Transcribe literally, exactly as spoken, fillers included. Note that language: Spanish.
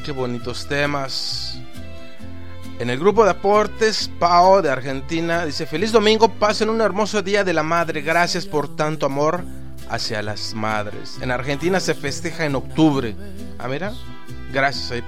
qué bonitos temas. En el grupo de aportes, Pao de Argentina dice: feliz domingo, pasen un hermoso día de la madre, gracias por tanto amor hacia las madres. En Argentina se festeja en octubre. Ah, mira, gracias ahí